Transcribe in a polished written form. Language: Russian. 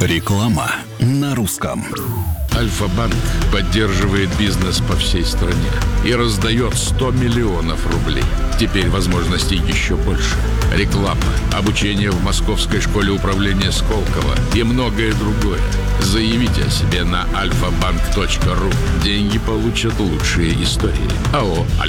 Реклама на русском. Альфа-банк поддерживает бизнес по всей стране и раздает 100 миллионов рублей. Теперь возможностей еще больше. Реклама, обучение в Московской школе управления Сколково и многое другое. Заявите о себе на alfabank.ru. Деньги получат лучшие истории. АО